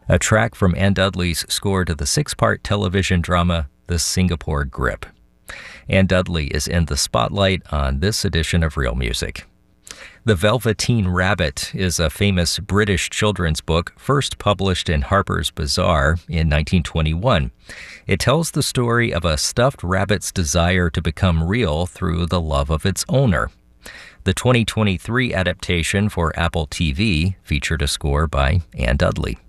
a track from Anne Dudley's score to the six-part television drama The Singapore Grip. Anne Dudley is in the spotlight on this edition of Real Music. The Velveteen Rabbit is a famous British children's book first published in Harper's Bazaar in 1921. It tells the story of a stuffed rabbit's desire to become real through the love of its owner. The 2023 adaptation for Apple TV featured a score by Anne Dudley.